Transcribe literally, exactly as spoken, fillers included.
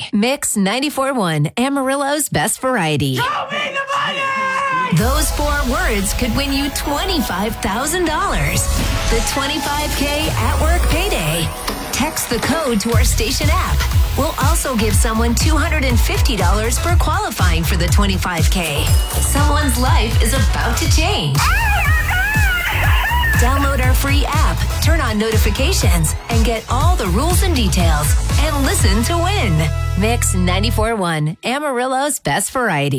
Mix ninety-four point one, Amarillo's best variety. Show me the money! Those four words could win you twenty-five thousand dollars. The twenty-five K at work payday. Text the code to our station app. We'll also give someone two hundred fifty dollars for qualifying for the twenty-five K. Someone's life is about to change. Download our free app, turn on notifications, and get all the rules and details. And listen to win. Mix ninety-four point one, Amarillo's best variety.